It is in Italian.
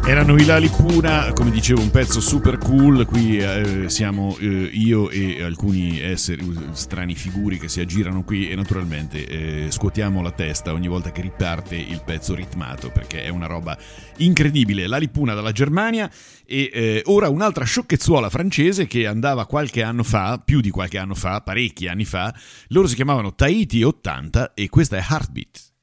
Erano i Lalipuna, come dicevo, un pezzo super cool. Qui siamo io e alcuni esseri, strani figuri che si aggirano qui, e naturalmente scuotiamo la testa ogni volta che riparte il pezzo ritmato, perché è una roba incredibile. Lalipuna dalla Germania. E ora un'altra sciocchezzuola francese che andava qualche anno fa, più di qualche anno fa, parecchi anni fa. Loro si chiamavano Tahiti 80 e questa è Heartbeat.